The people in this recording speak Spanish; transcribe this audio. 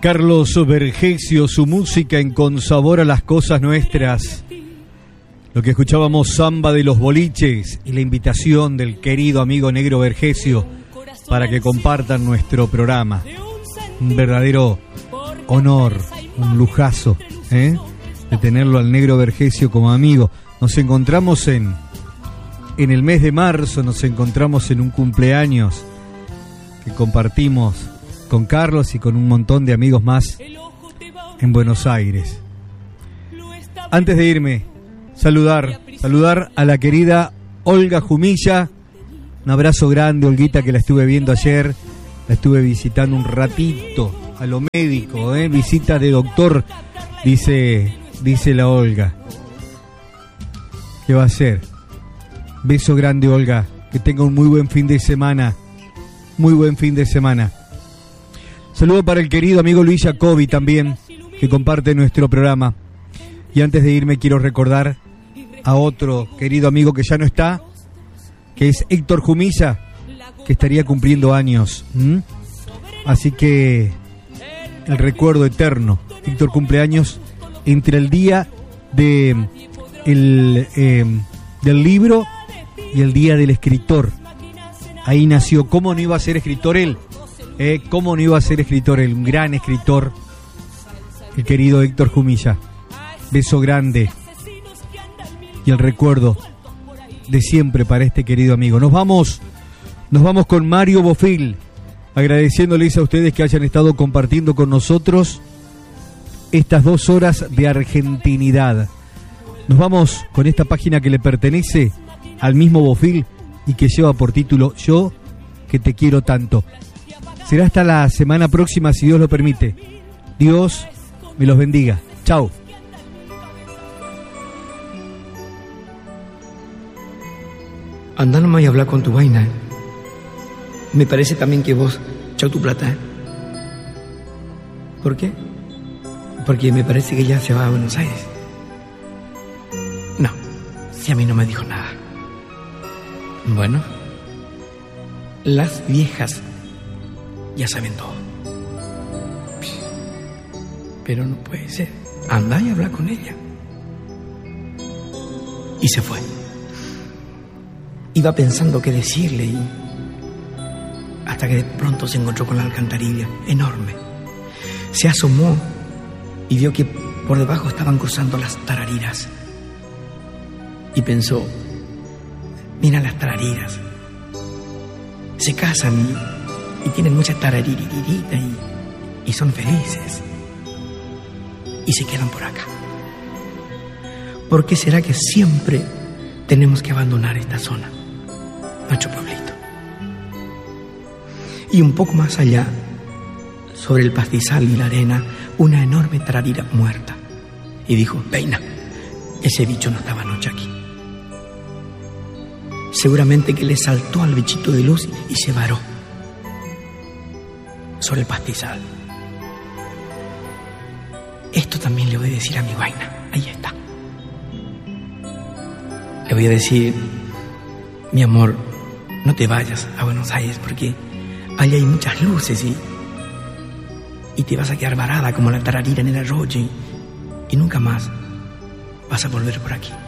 Carlos Vergesio, su música en Consabor a las Cosas Nuestras. Lo que escuchábamos, Samba de los Boliches, y la invitación del querido amigo Negro Vergesio para que compartan nuestro programa. Un verdadero honor, un lujazo, de tenerlo al Negro Vergesio como amigo. Nos encontramos en el mes de marzo, nos encontramos en un cumpleaños que compartimos con Carlos y con un montón de amigos más en Buenos Aires. Antes de irme, saludar a la querida Olga Jumilla. Un abrazo grande, Olguita, que la estuve viendo ayer. La estuve visitando un ratito a lo médico, visita de doctor, dice la Olga. ¿Qué va a hacer? Beso grande, Olga. Que tenga un muy buen fin de semana. Muy buen fin de semana. Saludo para el querido amigo Luis Jacobi también, que comparte nuestro programa. Y antes de irme quiero recordar a otro querido amigo que ya no está, que es Héctor Jumilla, que estaría cumpliendo años. Así que el recuerdo eterno. Héctor cumple años entre el día del libro y el día del escritor. Ahí nació. ¿Cómo no iba a ser escritor él? ¿Cómo no iba a ser escritor él? Un gran escritor, el querido Héctor Jumilla. Beso grande y el recuerdo de siempre para este querido amigo. Nos vamos con Mario Bofil, agradeciéndoles a ustedes que hayan estado compartiendo con nosotros estas 2 horas de argentinidad. Nos vamos con esta página que le pertenece al mismo Bofil y que lleva por título Yo que te quiero tanto. Será hasta la semana próxima, si Dios lo permite. Dios me los bendiga. Chao. Andá nomás y habla con tu vaina. Me parece también que vos, chau tu plata. ¿Por qué? Porque me parece que ella se va a Buenos Aires. No, si a mí no me dijo nada. Bueno, las viejas ya saben todo. Pero no puede ser. Andá y habla con ella. Y se fue. Iba pensando qué decirle y hasta que de pronto se encontró con la alcantarilla enorme. Se asomó y vio que por debajo estaban cruzando las tarariras. Y pensó, mira las tarariras. Se casan y tienen mucha tararirita y son felices. Y se quedan por acá. ¿Por qué será que siempre tenemos que abandonar esta zona? Nuestro pueblito. Y un poco más allá, sobre el pastizal y la arena, una enorme tararira muerta. Y dijo, Peina, ese bicho no estaba anoche aquí. Seguramente que le saltó al bichito de luz y se varó sobre el pastizal. Esto también le voy a decir a mi vaina. Ahí está. Le voy a decir, mi amor, no te vayas a Buenos Aires porque allá hay muchas luces y te vas a quedar varada como la tararira en el arroyo y nunca más vas a volver por aquí.